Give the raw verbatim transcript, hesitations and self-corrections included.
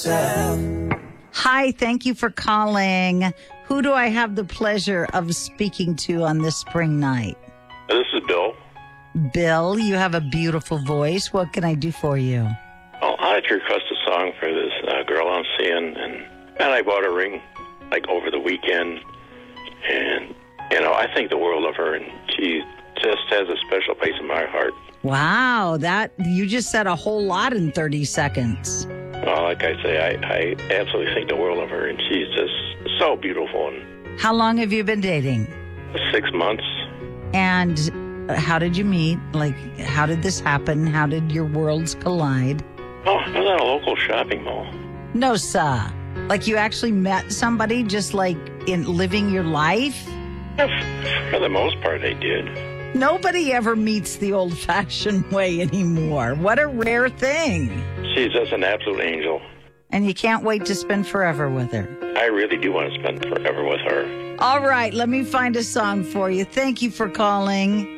myself. Hi, thank you for calling. Who do I have the pleasure of speaking to on this spring night? This is Bill. Bill, you have a beautiful voice. What can I do for you? Well, I had to request a song for this uh, girl I'm seeing, and, and I bought a ring, like, over the weekend, and, you know, I think the world of her, and she just has a special place in my heart. Wow, that you just said a whole lot in thirty seconds. Well, like I say, I, I absolutely think the world of her, and she's just so beautiful. And How long have you been dating? six months. And how did you meet? Like, how did this happen? How did your worlds collide? Oh, I was at a local shopping mall. No, sir. Like you actually met somebody just like in living your life? Yeah, for the most part, I did. Nobody ever meets the old-fashioned way anymore. What a rare thing. She's just an absolute angel. And you can't wait to spend forever with her. I really do want to spend forever with her. All right, let me find a song for you. Thank you for calling.